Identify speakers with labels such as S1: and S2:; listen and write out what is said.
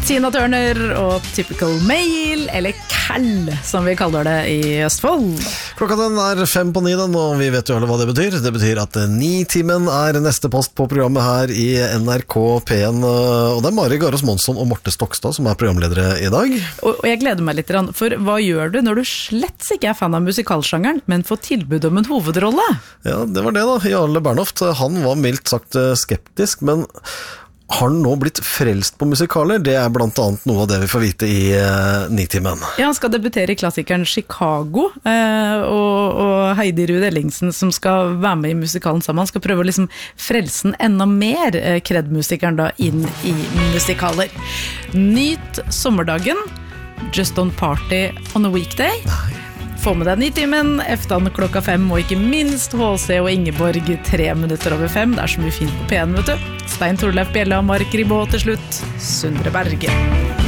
S1: Tina Turner og Typical Male, eller Kall, som vi kaller det i Østfold.
S2: Klokka den 8:05 den, og vi vet jo alle hva det betyr. Det betyr at 9-timen neste post på programmet her i NRK P1, og det Mari Garås Monsson og Morte Stokstad som programledere i dag.
S1: Og jeg gleder meg litt, for hva gjør du når du slett ikke fan av musikalsjangeren, men får tilbud om en hovedrolle?
S2: Ja, det var det da. Jarle Bernhoft, han var mildt sagt skeptisk, men har han nå blitt frelst på musikaler? Det blant annet noe av det vi får vite i 9-timen.
S1: Ja, han skal debutere i klassikeren Chicago, og Heidi Ruud Ellingsen som skal være med i musikalen sammen. Han skal prøve å liksom frelse den enda mer, Kred-musikeren da, inn i musikaler. Nyt sommerdagen, just don't party on a weekday.
S2: Nei.
S1: Få med deg 9-timen, eftan klokka 5, og ikke minst HC og Ingeborg 5:03. Det så mye fint på P1, vet du. Stein Torleif Bjella og Mark Ribå til slutt. Sundre Berge.